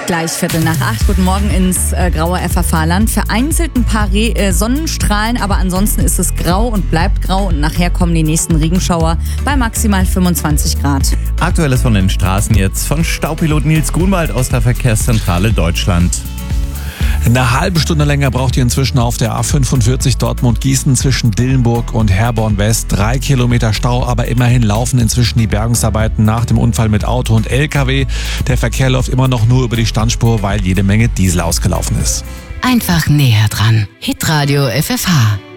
Gleich 7:45. Guten Morgen ins graue FFH-Land. Vereinzelt ein paar Sonnenstrahlen, aber ansonsten ist es grau und bleibt grau. Und nachher kommen die nächsten Regenschauer bei maximal 25 Grad. Aktuelles von den Straßen jetzt von Staupilot Nils Grunwald aus der Verkehrszentrale Deutschland. Eine halbe Stunde länger braucht ihr inzwischen auf der A45 Dortmund-Gießen zwischen Dillenburg und Herborn West. 3 Kilometer Stau, aber immerhin laufen inzwischen die Bergungsarbeiten nach dem Unfall mit Auto und LKW. Der Verkehr läuft immer noch nur über die Standspur, weil jede Menge Diesel ausgelaufen ist. Einfach näher dran. Hitradio FFH.